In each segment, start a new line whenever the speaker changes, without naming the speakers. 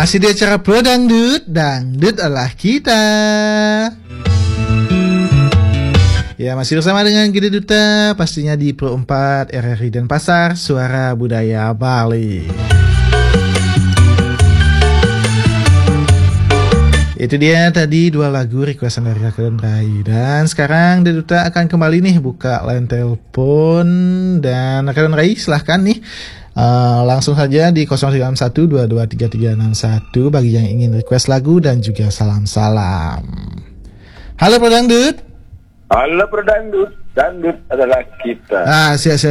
Masih di acara Pro Dangdut, Dangdut adalah kita. Ya, masih bersama dengan Gede Duta, pastinya di Pro 4 RRI Denpasar, Suara Budaya Bali. Itu dia tadi dua lagu requestan dari Raka dan Rai. Dan sekarang Gede Duta akan kembali nih buka line telepon. Dan Raka dan Rai silahkan nih langsung saja di 091223361 bagi yang ingin request lagu dan juga salam-salam. Halo Pro Dangdut.
Halo Pro Dangdut, Dangdut adalah kita.
Siap.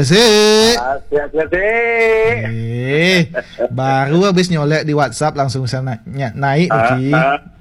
Baru habis nyolek di WhatsApp langsung bisa naik Uki.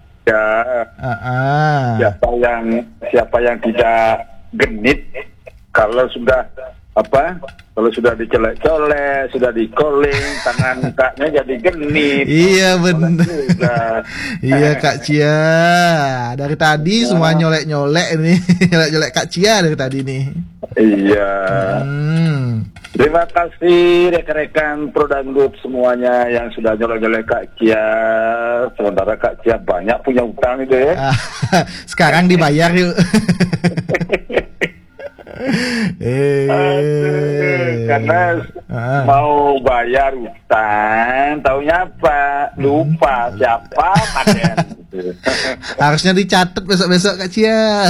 Siapa yang tidak genit kalau sudah kalau sudah dicolek-colek, sudah di-calling, tangan kaknya jadi genit.
Iya benar. Iya Kak Cia. Dari tadi semua nyolek-nyolek ini. Nyolek-nyolek Kak Cia dari tadi nih.
Iya. Terima kasih rekan-rekan Pro Dangdut semuanya yang sudah nyolek-nyolek Kak Cia. Sementara Kak Cia banyak punya utang itu ya.
Sekarang dibayar yuk.
Karena mau bayar utang, taunya apa? Lupa siapa pakai.
Harusnya dicatat besok-besok Kak Cia.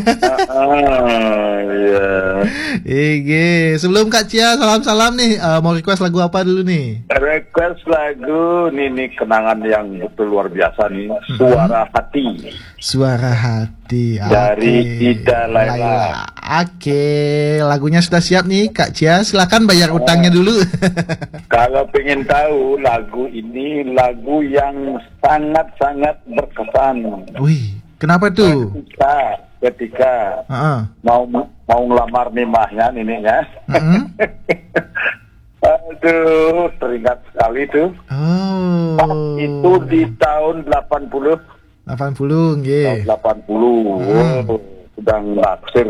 Iya.
Sebelum Kak Cia salam-salam nih, mau request lagu apa dulu nih?
Request lagu nih kenangan yang betul luar biasa nih. Suara Hati.
Suara Hati.
Dari Ida Laila.
Oke, lagunya sudah siap nih Kak Cia. Silakan bayar utangnya dulu.
Kalau pengen tahu lagu ini lagu yang sangat-sangat berkesan.
Wih, kenapa tuh?
Ketika mau ngelamar nimahnya, neneknya. Aduh, teringat sekali tuh. Itu di tahun 80.
80, nggih.
Tahun 80. Sedang naksir.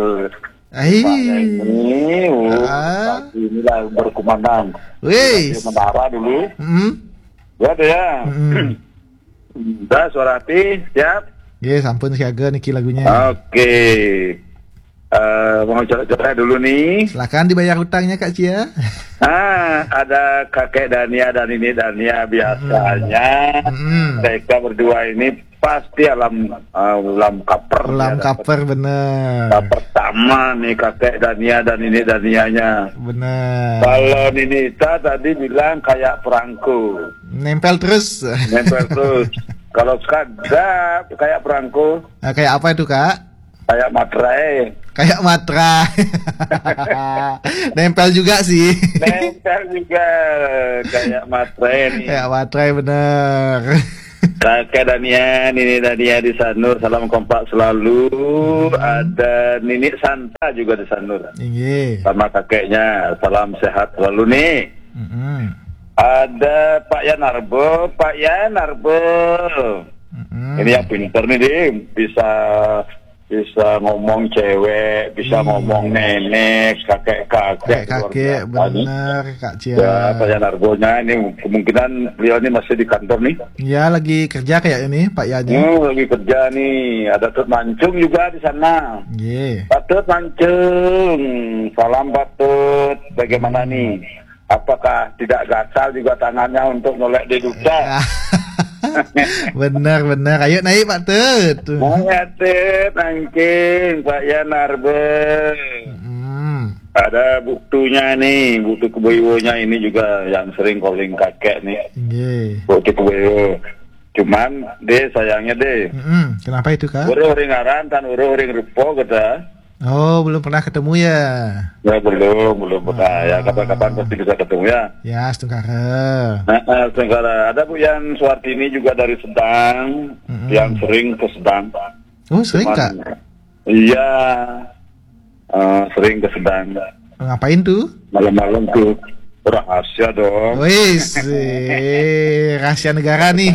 Inilah berkumandang.
Wih.
Menara dulu. Ya deh ya. Udah Suara Hati, siap?
Iya, sampun siaga niki lagunya.
Oke. Mau coba dulu nih.
Silakan dibayar utangnya Kak Cia.
Ada kakek Dania dan ini Dania biasanya. Mereka berdua ini pasti ulam kaper.
Ulam kaper bener.
Pertama nih kakek Dania dan ini Danianya.
Bener.
Kalau Ninita tadi bilang kayak perangko.
Nempel terus.
Kalau kagak kayak perangko.
Kayak apa itu Kak?
Kayak materai.
Kayak materai. Nempel juga sih.
Nempel juga kayak materai nih.
Kayak materai bener.
Kakek Dania, Nini Dania di Sanur, salam kompak selalu. Ada Nini Santa juga di Sanur. Sama kakeknya, salam sehat selalu nih. Ada Pak Yanarbo. Ini yang pinter nih, bisa ngomong cewek, bisa ngomong nenek, kakek,
bener Kak Cia.
Ya, Pak Yanarbonya ini kemungkinan beliau ini masih di kantor nih.
Ya, lagi kerja kayak ini Pak Yanya.
Lagi kerja nih. Ada Tut Mancung juga di sana. Pak Tut Mancung, salam Pak Tut. Bagaimana nih? Apakah tidak gatal juga tangannya untuk nolek di Duta?
Benar. Ayo naik Pak Tut.
Nangking Pak Yanarbe. Ada buktunya nih, buktu keboiwonya ini juga yang sering calling kakek nih. Buktu keboiwo. Cuman sayangnya
kenapa itu Kak?
Ring aran tan ring rupo kita.
Oh, belum pernah ketemu ya?
Ya belum pernah. Ya kapan-kapan pasti bisa ketemu ya.
Ya, setengkara.
Ada Bu Yan Suartini juga dari Sedang, yang sering ke Sedang.
Oh, sering Kak?
Iya, sering ke Sedang.
Ngapain tuh?
Malam-malam tuh. Rahasia dong.
Wis, rahasia negara nih.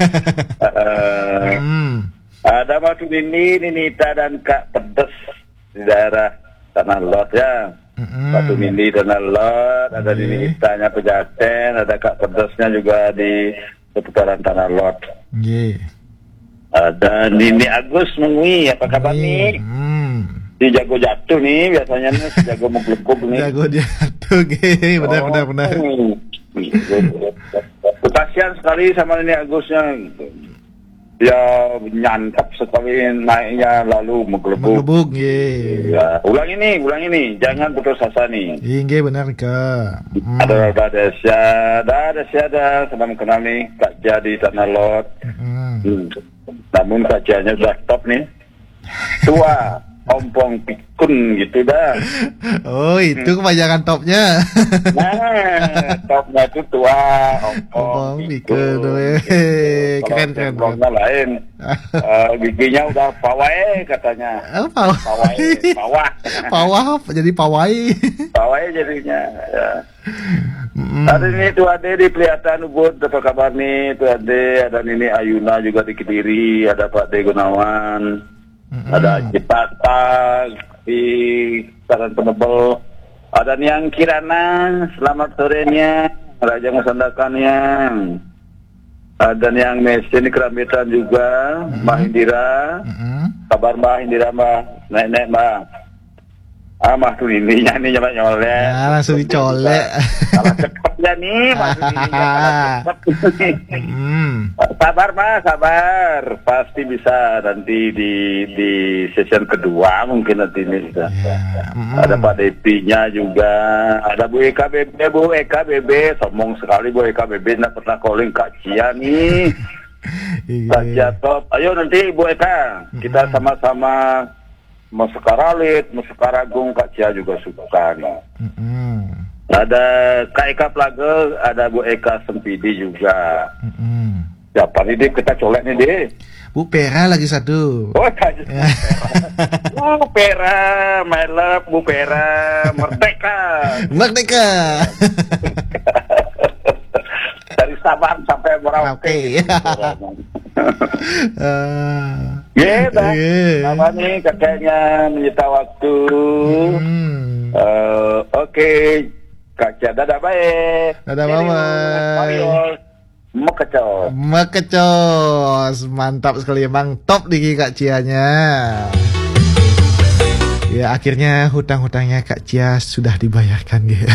Ada Matu Ninita dan Kak Pedes di daerah Tanah Lot ya. Batu Mindi Tanah Lot, ada di Nitanya Pejaten, ada Kak Pedesnya juga di seputaran Tanah Lot. Ada Nini Agus Mengwi, apa kabar nih? Si jago jatuh nih, biasanya nih si jago menggelukuk nih.
Jago jatuh, benar.
Kasihan sekali sama Nini Agusnya. Dia nyantap sekali naiknya lalu menggelubuk. Ya, ulang ini, jangan putus asa nih.
Iya benar Kak.
Ada sedang kenal nih Kak Cia di Tanah Lot. Namun Kak Cianya sudah top nih. Tua, ompong pikun gitu dah.
Oh itu kepanjangan topnya.
Nah, topnya itu tua, ompong pikun.
Keren.
Kalau lain, giginya udah pawai katanya.
Pawah jadi pawai.
Pawai jadinya. Ya. Hari ini tuh Ade di Pelihatan Ubud, apa kabar nih tuh Ade? Ada Nini Ayuna juga di Kediri, ada Pak De Gunawan, ada Cipata di Saran Penebel, ada Niang Kirana, selamat sorenya, Raja Ngusandakannya, ada Niang Mesin di Kerambitan juga, Mbak Indira, kabar Mbak Indira Mbak, nenek Mbak. Mah tuh ini nyanyi nyolek.
Ya, langsung dicolek.
Salah cepetnya nih, Mas Sabar Mas, sabar. Pasti bisa nanti di session kedua mungkin nanti ini sudah. Ada Pak Depinya juga, ada Bu Eka BB, sombong sekali Bu Eka BB, nggak pernah calling Kak Cia nih. Kak Cia top. Ayo nanti Bu Eka, kita sama-sama Masekaralit, Masekaragung, Kak Cia juga suka nih. Ada Kak Eka Plage, ada Bu Eka Sempidi juga. Siapa nih Dip, kita colek nih Dip.
Bu Pera lagi satu.
Oh, Bu Pera, my love, Bu Pera, Merdeka. Dari Sabang sampai Merauke. Apa nih kakaknya menyita waktu. Oke, Kak Cia, dadah baik.
Dadah mama. Mekecos, mantap sekali emang, top nih Kak Cianya. Ya akhirnya hutang-hutangnya Kak Cia sudah dibayarkan gitu.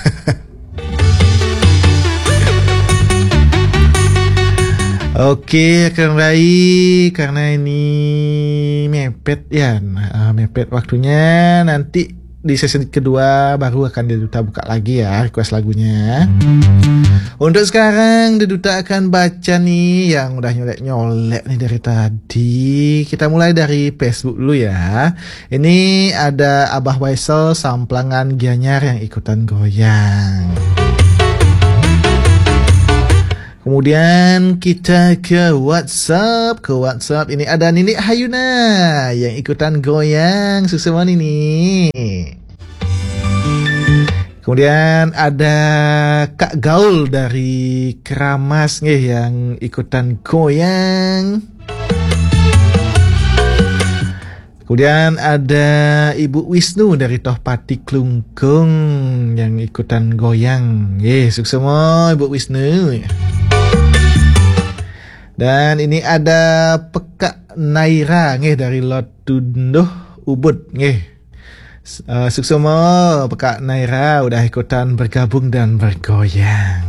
Oke, Kang Rai, karena ini mepet ya, mepet waktunya, nanti di sesi kedua baru akan Deduta buka lagi ya request lagunya. Untuk sekarang Deduta akan baca nih yang udah nyolek nih dari tadi. Kita mulai dari Facebook dulu ya. Ini ada Abah Waisel Samplangan Gianyar yang ikutan goyang. Kemudian kita ke WhatsApp. Ini ada Nini Hayuna yang ikutan goyang susuma Nini. Kemudian ada Kak Gaul dari Keramas nih yang ikutan goyang. Kemudian ada Ibu Wisnu dari Tohpati Klungkung yang ikutan goyang. Susuma Ibu Wisnu. Dan ini ada Pekak Naira nih dari Lotunduh Ubud nih. Suksuma Pekak Naira udah ikutan bergabung dan bergoyang.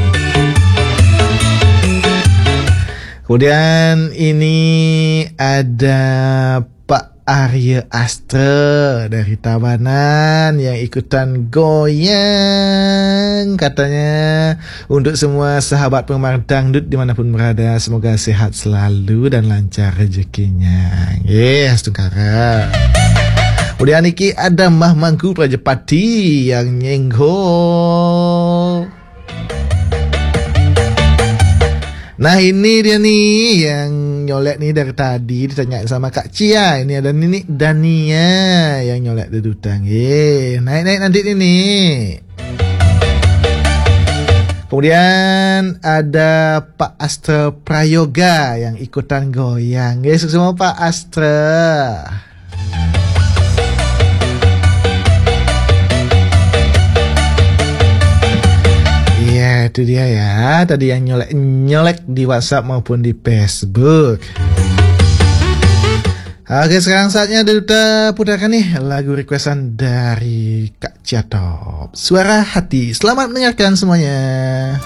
Kemudian ini ada Pak Arya Astra dari Tabanan yang ikutan goyang. Katanya untuk semua sahabat penggemar dangdut dimanapun berada, semoga sehat selalu dan lancar rezekinya. Tungkara. Kemudian iki ada Mah Mangku Prajapati yang nyenggol. Nah ini dia nih yang nyolek nih dari tadi, ditanya sama Kak Cia. Ini ada Nini Dania yang nyolek Dedutang. Naik nanti ini. Kemudian ada Pak Astra Prayoga yang ikutan goyang. Semua Pak Astra. Ya, itu dia ya. Tadi yang nyolek di WhatsApp maupun di Facebook. Oke, sekarang saatnya Duta putarkan nih lagu requestan dari Kak Jatop. Suara Hati. Selamat mendengarkan semuanya.